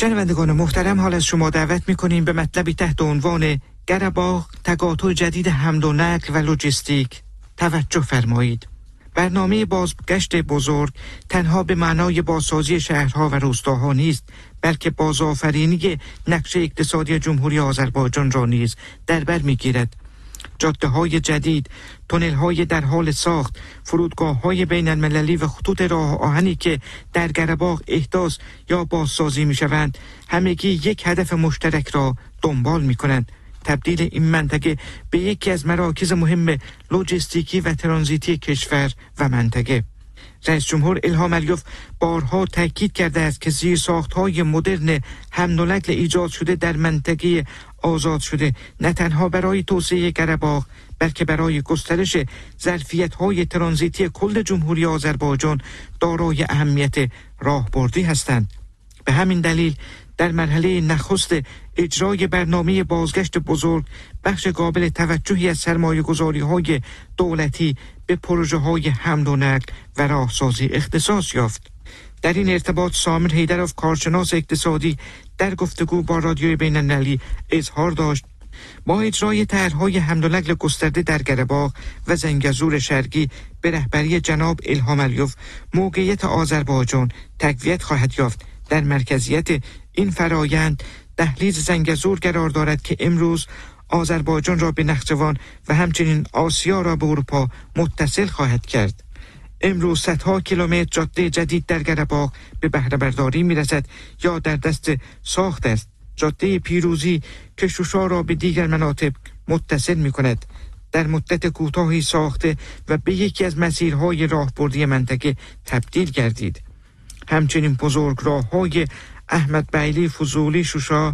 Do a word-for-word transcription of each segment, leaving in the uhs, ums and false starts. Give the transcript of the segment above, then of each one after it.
شنوندگان محترم، حال از شما دعوت می‌کنیم به مطلبی تحت عنوان قره‌باغ، تقاطع جدید حمل و نقل و لوجستیک توجه فرمایید. برنامه بازگشت بزرگ تنها به معنای بازسازی شهرها و روستاها نیست، بلکه بازآفرینی نقشه اقتصادی جمهوری آذربایجان را نیز در بر می‌گیرد. جاده‌های جدید، تونل‌های در حال ساخت، فرودگاه‌های بین‌المللی و خطوط راه آهنی که در قره‌باغ احداث یا بازسازی می‌شوند، همگی یک هدف مشترک را دنبال می‌کنند: تبدیل این منطقه به یکی از مراکز مهم لوجستیکی و ترانزیتی کشور و منطقه. رئیس جمهور الهام علیوف بارها تاکید کرده است که زیرساخت‌های مدرن حمل و نقل ایجاد شده در منطقه آزاد شده نه تنها برای توسعه قره‌باغ، بلکه برای گسترش ظرفیت‌های ترانزیتی کل جمهوری آذربایجان دارای اهمیت راهبردی هستند. به همین دلیل در مرحله نخست اجرای برنامه بازگشت بزرگ، بخش قابل توجهی از سرمایه‌گذاری‌های دولتی به پروژه‌های حمل و نقل و راهسازی اختصاص یافت. در این ارتباط سامر حیدرов، کارشناس اقتصادی، در گفتگو با رادیوی بین‌المللی اظهار داشت با اجرای طرح‌های حمل و نقل گسترده در قره‌باغ و زنگزور شرقی به رهبری جناب الهام علیوف، موقعیت آذربایجان تقویت خواهد یافت. در مرکزیت این فرایند دهلیز زنگزور قرار دارد که امروز آذربایجان را به نخجوان و همچنین آسیا را به اروپا متصل خواهد کرد. امروز صدها کیلومتر جاده جدید در قره‌باغ به بهره برداری می‌رسد یا در دست ساخت است. جاده پیروزی که شوشا را به دیگر مناطق متصل می‌کند، در مدت کوتاهی ساخته و به یکی از مسیرهای راهبردی منطقه تبدیل گردید. همچنین بزرگراه‌های احمد بیلی، فضولی، شوشا،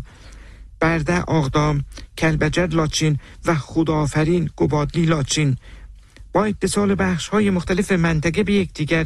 برده، آغدام، کلبجر، لاچین و خداآفرین، گوبادلی، لاچین با اتصال بخش‌های مختلف منطقه به یکدیگر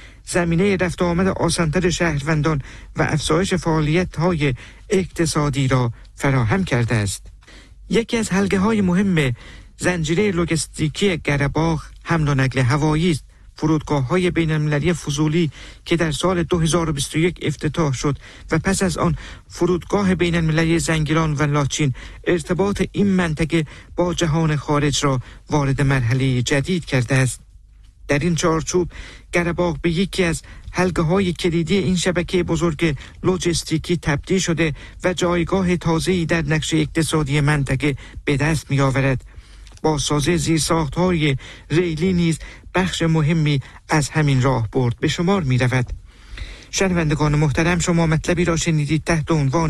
زمینه رفت و آمد آسان‌تر شهروندان و افزایش فعالیت‌های اقتصادی را فراهم کرده است. یکی از حلقه‌های مهم زنجیره لوجستیکی قره‌باغ حمل و نقل هوایی است. فرودگاه‌های بین‌المللی فضولی که در سال دو هزار و بیست و یک افتتاح شد و پس از آن فرودگاه بین‌المللی زنگیلان و لاچین، ارتباط این منطقه با جهان خارج را وارد مرحله جدید کرده است. در این چارچوب قره‌باغ به یکی از حلقه‌های کلیدی این شبکه بزرگ لوجستیکی تبدیل شده و جایگاه تازه‌ای در نقشه اقتصادی منطقه به دست می‌آورد. با سازی زیرساخت‌های ریلی نیز بخش مهمی از همین راهبرد به شمار می‌رود. شنوندگان محترم، شما مطلبی را شنیدید تحت عنوان